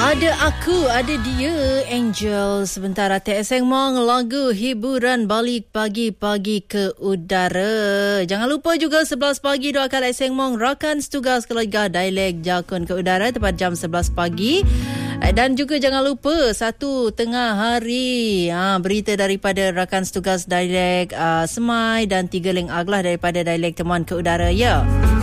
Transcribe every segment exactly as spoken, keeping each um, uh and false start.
Ada aku, ada dia, Angel. Sebentar T S Mong, lagu hiburan balik pagi-pagi ke udara. Jangan lupa juga sebelas pagi doakan S Mong rakan setugas keluarga dialek Jakun ke udara tepat jam sebelas pagi. Dan juga jangan lupa satu tengah hari ha, berita daripada rakan setugas dialek uh, Semai dan tiga link aglah daripada dialek temuan ke udara ya.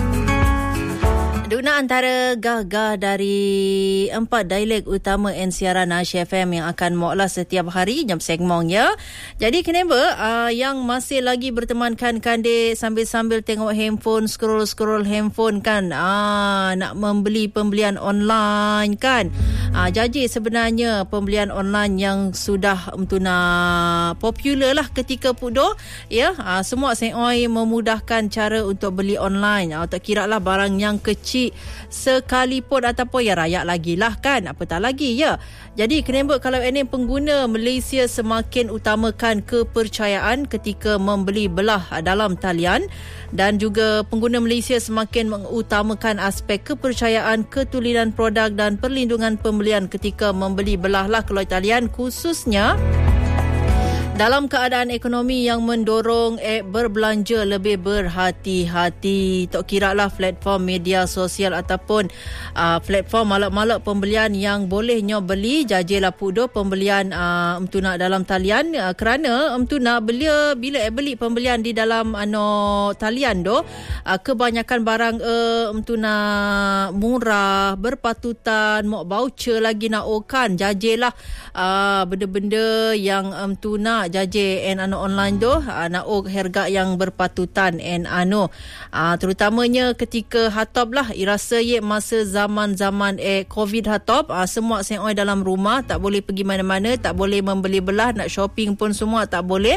Duna antara gah-gah dari empat dialek utama N siaran Asia F M yang akan muaklah setiap hari jam segmong ya. Jadi kenapa uh, yang masih lagi bertemankan kande sambil-sambil tengok handphone, scroll-scroll handphone kan, uh, nak membeli pembelian online kan. Uh, jadi sebenarnya pembelian online yang sudah mentuna popular lah ketika pudo ya. Uh, semua seoi memudahkan cara untuk beli online. Uh, tak kira lah barang yang kecil sekalipun ataupun ya rakyat lagi lah kan, apatah lagi ya. Jadi kenapa kalau ini pengguna Malaysia semakin utamakan kepercayaan ketika membeli belah dalam talian, dan juga pengguna Malaysia semakin mengutamakan aspek kepercayaan, ketulinan produk dan perlindungan pembelian ketika membeli belah lah keluar talian, khususnya dalam keadaan ekonomi yang mendorong eh, berbelanja lebih berhati-hati. Tak kira lah platform media sosial ataupun uh, platform malak-malak pembelian yang bolehnya beli jajilah pudo pembelian uh, emtuna dalam talian, uh, kerana emtuna belia bila eh, beli pembelian di dalam ano talian do, uh, kebanyakan barang uh, emtuna murah, berpatutan, mau voucher lagi nak okan jajilah uh, benda-benda yang emtuna jaje and ano online do uh, nak og harga yang berpatutan and ano uh, terutamanya ketika hatop lah irasa ye masa zaman-zaman eh COVID hatop, uh, semua seoi dalam rumah, tak boleh pergi mana-mana, tak boleh membeli belah, nak shopping pun semua tak boleh.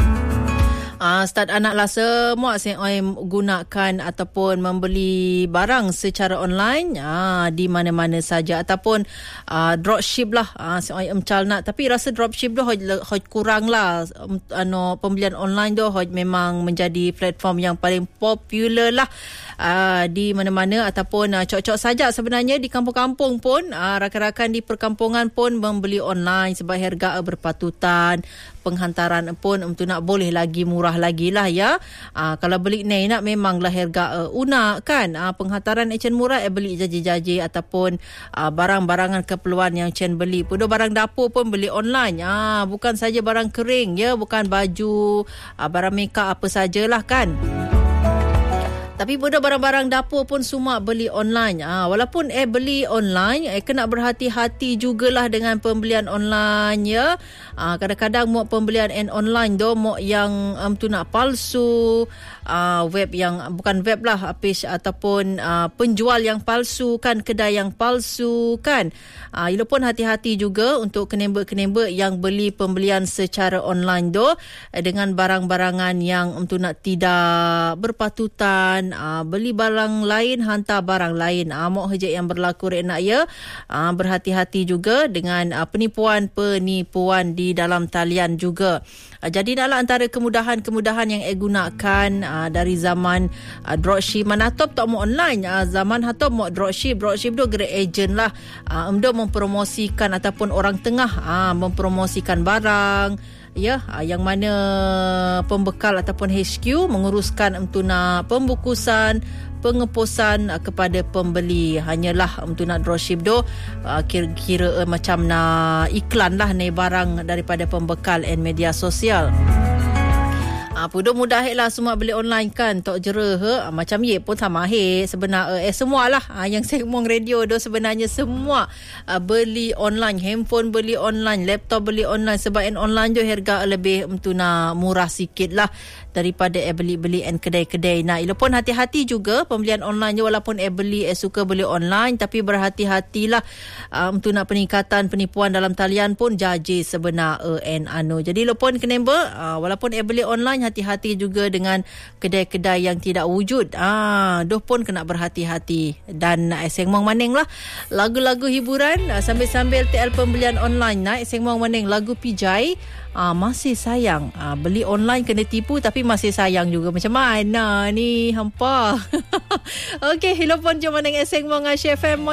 Ah, start anak lah semua seoi gunakan ataupun membeli barang secara online ah, di mana-mana saja, ataupun ah, dropship lah ah, seoi emcal nak, tapi rasa dropship tu hoj, hoj kurang lah um, ano pembelian online tu hoj memang menjadi platform yang paling popular lah ah, di mana-mana, ataupun ah, cok-cok saja sebenarnya di kampung-kampung pun ah, rakan-rakan di perkampungan pun membeli online sebab harga berpatutan, penghantaran pun untuk nak boleh lagi murah lagi lah ya. Aa, kalau beli ni nak memanglah harga uh, una kan. Aa, penghantaran ecen murah eh beli jaji-jaji ataupun aa, barang-barangan keperluan yang ecen beli. Pudo barang dapur pun beli online. Aa, bukan saja barang kering ya, bukan baju, aa, barang makeup apa sajalah kan. Tapi budak barang-barang dapur pun semua beli online. Ah, walaupun eh beli online, eh kena berhati-hati jugalah dengan pembelian online ya. Ah, kadang-kadang mau pembelian and online do mau yang um, tu nak palsu, ah, web yang bukan web lah, page ataupun ah, penjual yang palsu kan, kedai yang palsu kan. Ah, ia pun hati-hati juga untuk kenemba-kenemba yang beli pembelian secara online do eh, dengan barang-barangan yang um, tu nak tidak berpatutan. Uh, beli barang lain hantar barang lain, uh, mok hejak yang berlaku rek nak ya. Uh, berhati-hati juga dengan uh, penipuan-penipuan di dalam talian juga. Uh, jadi naklah antara kemudahan-kemudahan yang saya gunakan uh, dari zaman uh, dropship mana top tak mau online, uh, zaman hatop mau dropship dropship tu gerak agent lah, uh, umdo mempromosikan ataupun orang tengah uh, mempromosikan barang ya, yang mana pembekal ataupun H Q menguruskan emtuna pembukusan, pengeposan kepada pembeli. Hanyalah emtuna dropship do kira-kira macam na iklan lah ni barang daripada pembekal and media sosial. Ah, pudo mudah lah semua beli online kan, tok jera he. Ah, macam ye pun sama he sebenar eh semualah ah, yang segmong radio do sebenarnya semua ah, beli online, handphone beli online, laptop beli online, sebab en online jo harga lebih mentuna murah sikit lah daripada eh beli-beli en kedai-kedai. Nah, ilo pun hati-hati juga pembelian online je, walaupun eh beli eh suka beli online, tapi berhati-hatilah ah, mentuna peningkatan penipuan dalam talian pun jaji sebenar eh, en anu. Jadi ilo pun kenemba ah, walaupun eh beli online, hati-hati juga dengan kedai-kedai yang tidak wujud. Ah, doh pun kena berhati-hati. Dan nak sengmong maning lah lagu-lagu hiburan ah, sambil-sambil T L pembelian online. Nak sengmong maning lagu Pijay. Ah, masih sayang. Ah, beli online kena tipu tapi masih sayang juga. Macam mana ni hampa? Okey, hello pun jom maning sengmong Asia F M.